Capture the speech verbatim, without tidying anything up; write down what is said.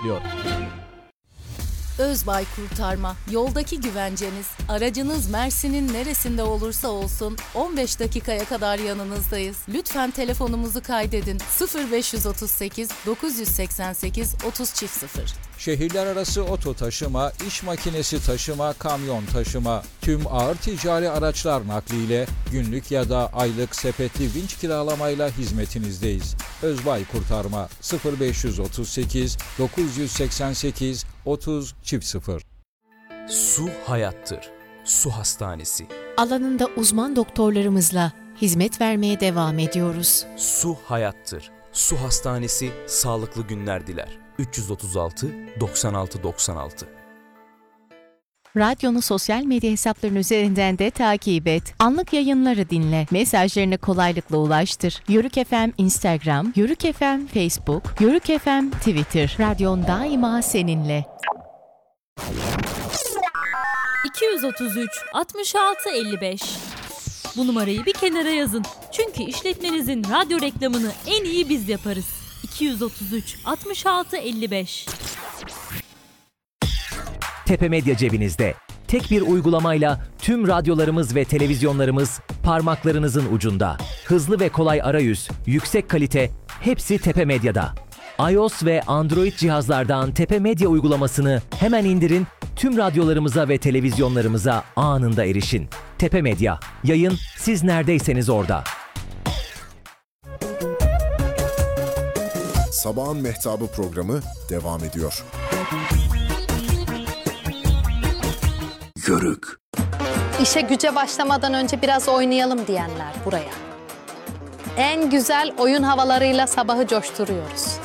bekliyor. Özbay Kurtarma, yoldaki güvenceniz. Aracınız Mersin'in neresinde olursa olsun on beş dakikaya kadar yanınızdayız. Lütfen telefonumuzu kaydedin. sıfır beş otuz sekiz dokuz yüz seksen sekiz otuz sıfır. Şehirler arası oto taşıma, iş makinesi taşıma, kamyon taşıma, tüm ağır ticari araçlar nakliyle günlük ya da aylık sepetli vinç kiralamayla hizmetinizdeyiz. Özbay Kurtarma sıfır beş otuz sekiz dokuz yüz seksen sekiz otuz sıfır. Su hayattır. Su Hastanesi. Alanında uzman doktorlarımızla hizmet vermeye devam ediyoruz. Su hayattır. Su Hastanesi sağlıklı günler diler. üç yüz otuz altı doksan altı doksan altı. Radyonu sosyal medya hesaplarının üzerinden de takip et. Anlık yayınları dinle. Mesajlarını kolaylıkla ulaştır. Yörük F M Instagram, Yörük F M Facebook, Yörük F M Twitter. Radyon daima seninle. iki yüz otuz üç altmış altı elli beş. Bu numarayı bir kenara yazın. Çünkü işletmenizin radyo reklamını en iyi biz yaparız. iki yüz otuz üç altmış altı elli beş. Tepe Medya cebinizde. Tek bir uygulamayla tüm radyolarımız ve televizyonlarımız parmaklarınızın ucunda. Hızlı ve kolay arayüz, yüksek kalite, hepsi Tepe Medya'da. iOS ve Android cihazlardan Tepe Medya uygulamasını hemen indirin, tüm radyolarımıza ve televizyonlarımıza anında erişin. Tepe Medya, yayın siz neredeyseniz orada. Sabahın Mehtabı programı devam ediyor. Yörük. İşe güce başlamadan önce biraz oynayalım diyenler buraya. En güzel oyun havalarıyla sabahı coşturuyoruz.